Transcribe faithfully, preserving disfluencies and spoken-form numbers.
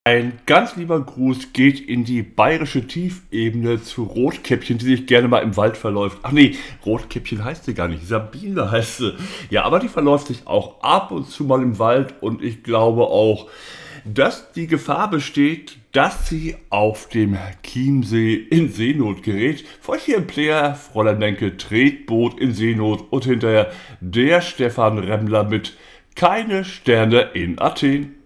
Ein ganz lieber Gruß geht in die bayerische Tiefebene zu Rotkäppchen, die sich gerne mal im Wald verläuft. Ach nee, Rotkäppchen heißt sie gar nicht, Sabine heißt sie. Ja, aber die verläuft sich auch ab und zu mal im Wald und ich glaube auch, dass die Gefahr besteht, dass sie auf dem Chiemsee in Seenot gerät. Für euch hier im Player, Fräulein Menke, Tretboot in Seenot und hinterher der Stefan Remmler mit Keine Sterne in Athen.